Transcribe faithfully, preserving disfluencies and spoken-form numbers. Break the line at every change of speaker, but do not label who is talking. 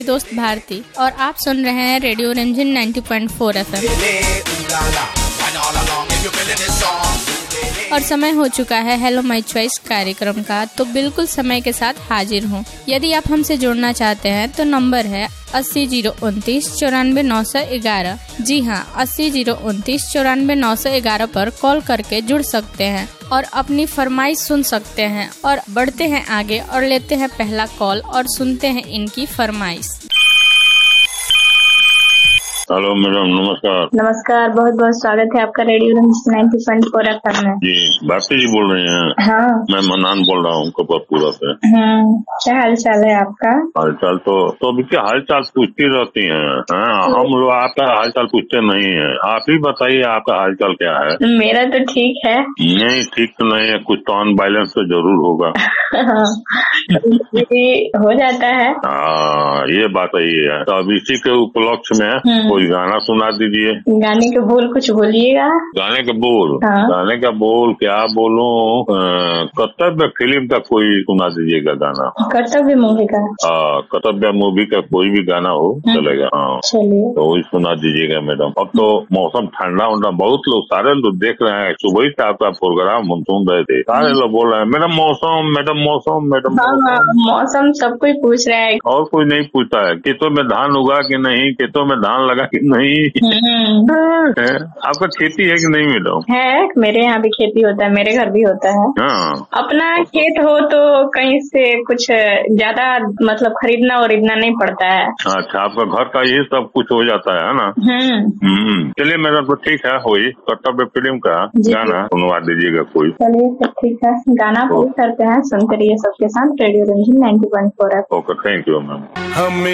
दोस्त भारती और आप सुन रहे हैं radio Ranjan ninety point four FM. और समय हो चुका है हेलो माय चॉइस कार्यक्रम का, तो बिल्कुल समय के साथ हाजिर हूँ। यदि आप हमसे जुड़ना चाहते हैं तो नंबर है अस्सी जीरो उनतीस चौरानवे नौ सौ ग्यारह। जी हाँ, अस्सी जीरो उनतीस चौरानवे नौ सौ ग्यारह पर कॉल करके जुड़ सकते हैं और अपनी फरमाइश सुन सकते हैं। और बढ़ते हैं आगे और लेते हैं पहला कॉल और सुनते हैं इनकी फरमाइश।
हेलो मैडम, नमस्कार।
नमस्कार, बहुत बहुत स्वागत है आपका radio Ranjan ninety point four FM में।
जी भारती जी बोल रहे हैं?
हाँ,
मैं मनान बोल रहा हूँ कपरपुरा से।
हम्म, क्या हाल चाल है आपका?
हाल चाल तो तो अभी क्या हाल चाल पूछती रहती हैं? हाँ, हम लोग आपका हाल चाल पूछते नहीं है। आप ही बताइए आपका हाल चाल क्या है?
मेरा तो ठीक है।
नहीं, ठीक तो नहीं है, कुछ तो अनबैलेंस तो जरूर होगा।
हो जाता है।
हाँ, ये बात सही है। तो अब इसी के उपलक्ष्य में कोई गाना सुना दीजिए।
गाने के बोल कुछ बोलिएगा।
गाने के बोल?
हाँ।
गाने का बोल क्या बोलूं? कर्तव्य फिल्म का कोई सुना दीजिएगा गाना।
कर्तव्य मूवी का?
हाँ, कर्तव्य मूवी का कोई भी गाना हो चलेगा। हाँ,
चलिए,
तो वही सुना दीजिएगा मैडम। अब तो मौसम ठंडा उंडा, बहुत लोग सारे लोग देख रहे हैं। सुबह से आपका प्रोग्राम हम सुन रहे थे, सारे लोग बोल रहे हैं मैडम मौसम, मैडम मौसम, मैडम
हाँ हाँ, मौसम सब कोई पूछ रहा है।
और कोई नहीं पूछता है खेतों में धान उगा कि नहीं, खेतों में धान लगा कि नहीं। आपका खेती है कि नहीं मैडम?
है, मेरे यहाँ भी खेती होता है, मेरे घर भी होता है।
हाँ, अपना
खेत हो तो कहीं से कुछ ज्यादा मतलब खरीदना वरीदना नहीं पड़ता है।
अच्छा, आपका घर का ये सब कुछ हो जाता है ना? हम्म, चलिए मैडम, तो ठीक है, वही कर्तव्य फिल्म का गाना सुनवा दीजिएगा कोई।
चलिए, सब ठीक है, गाना प्ले करते हैं, सुनते रहिए सबके साथ radio Ranjan ninety point four.
Okay, thank you ma'am.